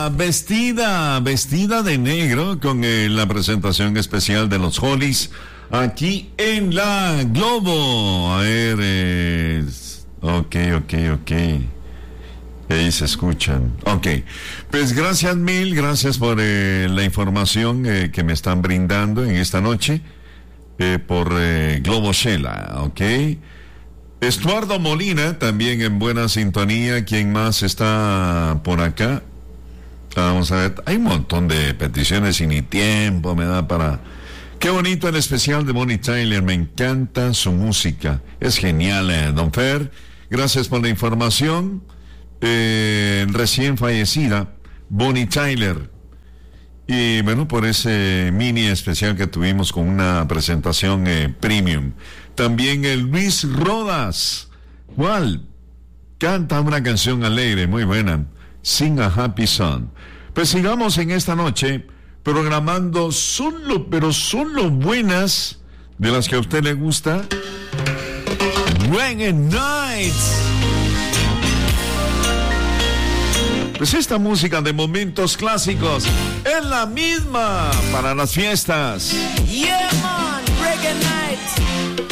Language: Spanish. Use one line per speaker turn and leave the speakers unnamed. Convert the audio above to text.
vestida de negro con la presentación especial de los Hollies aquí en la Globo. A ver, ok. Ahí se escuchan. Ok, pues gracias por la información que me están brindando en esta noche por Globo Shela, ok. Estuardo Molina, también en buena sintonía. ¿Quién más está por acá? Vamos a ver, hay un montón de peticiones y ni tiempo me da para... Qué bonito el especial de Bonnie Tyler, me encanta su música, es genial, don Fer. Gracias por la información. Recién fallecida Bonnie Tyler, y bueno, por ese mini especial que tuvimos con una presentación premium. También el Luis Rodas, ¿cuál? Canta una canción alegre, muy buena, Sing a Happy Song. Pues sigamos en esta noche programando solo buenas, de las que a usted le gusta. Reggae Nights. Pues esta música de momentos clásicos es la misma para las fiestas.
Yeah, man, Reggae Night.